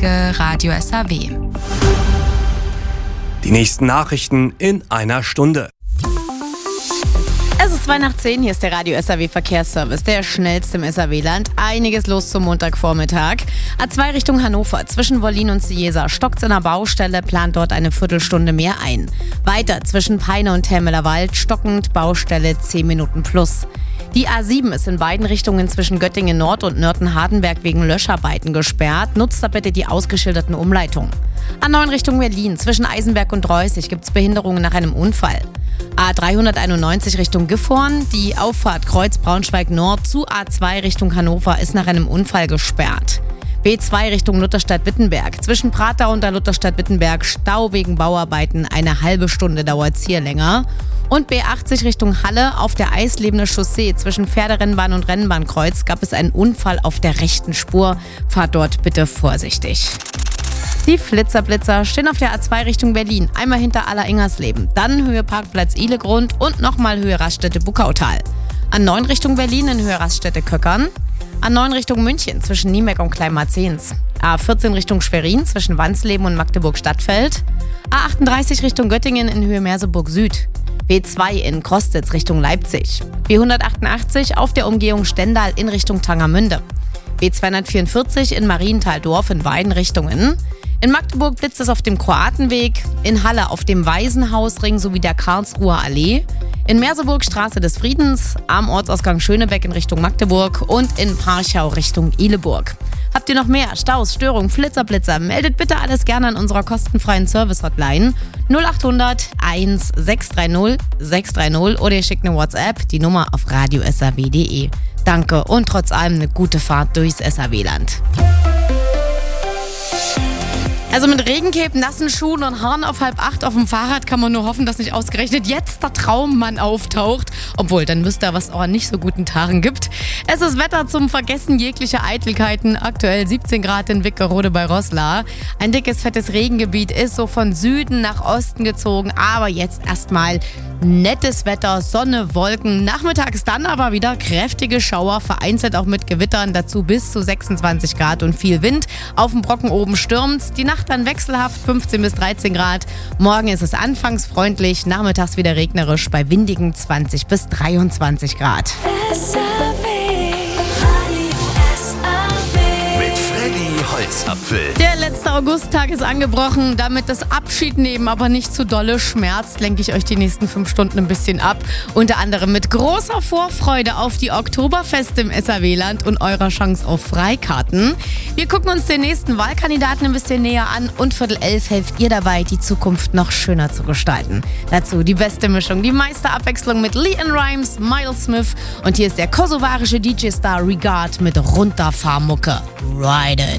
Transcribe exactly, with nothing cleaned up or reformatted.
Folge Radio S R W. Die nächsten Nachrichten in einer Stunde. Es ist zwei nach zehn, hier ist der Radio S R W Verkehrsservice, der schnellste im S R W-Land. Einiges los zum Montagvormittag. A zwei Richtung Hannover, zwischen Wollin und Ciesa stockt's in der Baustelle, plant dort eine Viertelstunde mehr ein. Weiter zwischen Peine und Termeler Wald, stockend, Baustelle zehn Minuten plus. Die A sieben ist in beiden Richtungen zwischen Göttingen Nord und Nörten-Hardenberg wegen Löscharbeiten gesperrt. Nutzt da bitte die ausgeschilderten Umleitungen. A neun Richtung Berlin, zwischen Eisenberg und Reußig gibt's Behinderungen nach einem Unfall. A dreihunderteinundneunzig Richtung Gifhorn, die Auffahrt Kreuz Braunschweig Nord zu A zwei Richtung Hannover ist nach einem Unfall gesperrt. B zwei Richtung Lutherstadt-Wittenberg, zwischen Pratau und der Lutherstadt-Wittenberg Stau wegen Bauarbeiten, eine halbe Stunde dauert's hier länger. Und B achtzig Richtung Halle auf der Eislebene Chaussee zwischen Pferderennbahn und Rennbahnkreuz gab es einen Unfall auf der rechten Spur. Fahrt dort bitte vorsichtig. Die Flitzerblitzer stehen auf der A zwei Richtung Berlin, einmal hinter Aller-Ingersleben, dann Höhe Parkplatz Ihlegrund und nochmal Höhe Raststätte Buckautal. A neun Richtung Berlin in Höhe Raststätte Köckern. A neun Richtung München zwischen Niemeck und Kleinmarzens. A vierzehn Richtung Schwerin zwischen Wansleben und Magdeburg-Stadtfeld. A achtunddreißig Richtung Göttingen in Höhe Merseburg Süd. B zwei in Krostitz Richtung Leipzig. B hundertachtundachtzig auf der Umgehung Stendal in Richtung Tangermünde. B zweihundertvierundvierzig in Marienthal-Dorf in beiden Richtungen. In Magdeburg blitzt es auf dem Kroatenweg, in Halle auf dem Waisenhausring sowie der Karlsruher Allee, in Merseburg Straße des Friedens, am Ortsausgang Schönebeck in Richtung Magdeburg und in Parchau Richtung Ihleburg. Habt ihr noch mehr Staus, Störungen, Flitzerblitzer? Meldet bitte alles gerne an unserer kostenfreien Service-Hotline null achthundert eins sechs drei null sechs drei null oder ihr schickt eine WhatsApp, die Nummer auf radio s r w punkt d e. Danke und trotz allem eine gute Fahrt durchs S R W-Land. Also mit Regencape, nassen Schuhen und Haaren auf halb acht auf dem Fahrrad kann man nur hoffen, dass nicht ausgerechnet jetzt der Traummann auftaucht. Obwohl, dann wisst ihr, was es auch an nicht so guten Tagen gibt. Es ist Wetter zum Vergessen jeglicher Eitelkeiten. Aktuell siebzehn Grad in Wickerode bei Roßla. Ein dickes, fettes Regengebiet ist so von Süden nach Osten gezogen. Aber jetzt erstmal nettes Wetter, Sonne, Wolken. Nachmittags dann aber wieder kräftige Schauer, vereinzelt auch mit Gewittern. Dazu bis zu sechsundzwanzig Grad und viel Wind. Auf dem Brocken oben stürmt's. Die Nacht dann wechselhaft, fünfzehn bis dreizehn Grad. Morgen ist es anfangs freundlich, nachmittags wieder regnerisch bei windigen zwanzig bis dreiundzwanzig Grad. Mit Freddy Holzapfel. Der letzte Augusttag ist angebrochen. Damit das Abschiednehmen aber nicht zu dolle schmerzt, lenke ich euch die nächsten fünf Stunden ein bisschen ab. Unter anderem mit großer Vorfreude auf die Oktoberfeste im S R W-Land und eurer Chance auf Freikarten. Wir gucken uns den nächsten Wahlkandidaten ein bisschen näher an und Viertel elf helft ihr dabei, die Zukunft noch schöner zu gestalten. Dazu die beste Mischung, die meiste Abwechslung mit LeAnn Rimes, Miles Smith und hier ist der kosovarische D J-Star Regard mit Runterfahrmucke. Ride it!